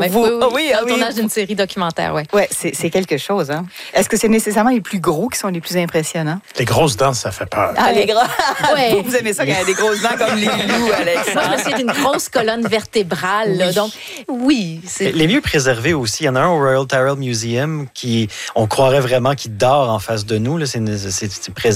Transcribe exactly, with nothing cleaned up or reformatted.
ouais. vous. Oui, oui, Ah oui, dans ah le oui. tournage d'une série documentaire, oui. Ouais, c'est, c'est quelque chose. Hein? Est-ce que c'est nécessairement les plus gros qui sont les plus impressionnants? Les grosses dents, ça fait peur. Ah, les gros. Ouais. Vous aimez ça quand il y a des grosses dents comme les loups, Alex? Moi, je me souviens d'une grosse colonne vertébrale. Là, Oui. donc, oui. C'est... Les mieux préservés aussi. Il y en a un au Royal Tyrrell Museum qui, on croirait vraiment qu'il dort en face de nous. Là. C'est, c'est, c'est